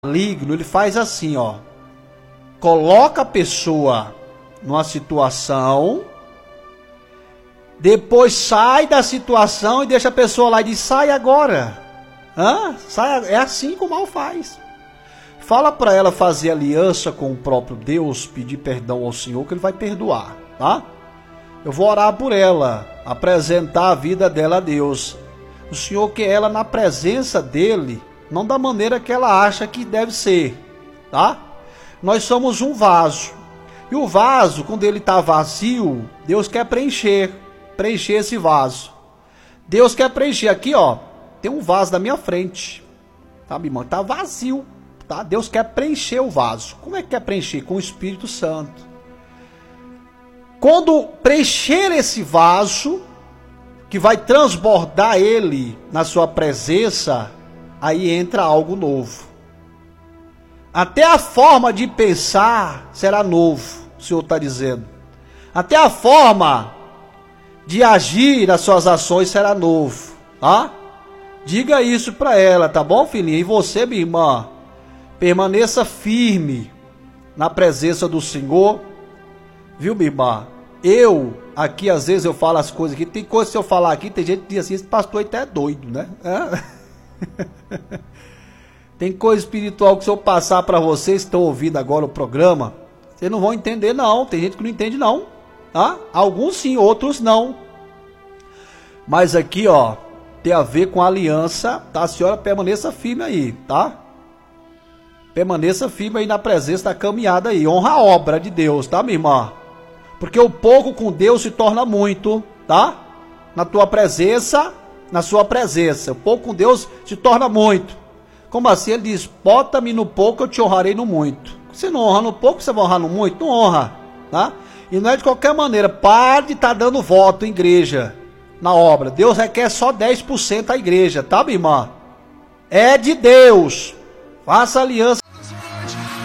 maligno, ele faz assim, ó. Coloca a pessoa numa situação, depois sai da situação e deixa a pessoa lá e diz, sai agora. Sai, é assim que o mal faz. Fala para ela fazer aliança com o próprio Deus, pedir perdão ao Senhor, que Ele vai perdoar, tá? Eu vou orar por ela, apresentar a vida dela a Deus. O Senhor quer ela na presença dEle, não da maneira que ela acha que deve ser, tá? Nós somos um vaso. E o vaso, quando ele está vazio, Deus quer preencher esse vaso. Deus quer preencher. Aqui, ó, tem um vaso na minha frente, tá, minha irmã? Tá vazio, tá? Deus quer preencher o vaso. Como é que quer preencher? Com o Espírito Santo. Quando preencher esse vaso, que vai transbordar ele na sua presença, aí entra algo novo. Até a forma de pensar será novo, o Senhor está dizendo. Até a forma de agir nas suas ações será novo, tá? Diga isso para ela, tá bom, filhinha? E você, minha irmã, permaneça firme na presença do Senhor, viu, minha irmã? Aqui, às vezes eu falo as coisas aqui, tem coisa que se eu falar aqui, tem gente que diz assim, esse pastor até é doido, né? Tem coisa espiritual que se eu passar para vocês que estão ouvindo agora o programa, vocês não vão entender não, tem gente que não entende não, tá? Alguns sim, outros não. Mas aqui, ó, tem a ver com a aliança, tá? A senhora permaneça firme aí, tá? Permaneça firme aí na presença da caminhada aí, honra a obra de Deus, tá, minha irmã? Porque o pouco com Deus se torna muito, tá? Na tua presença, na sua presença. O pouco com Deus se torna muito. Como assim? Ele diz, bota-me no pouco, eu te honrarei no muito. Você não honra no pouco, você vai honrar no muito? Não honra, tá? E não é de qualquer maneira. Pare de estar dando voto em igreja, na obra. Deus requer só 10% a igreja, tá, minha irmã? É de Deus. Faça aliança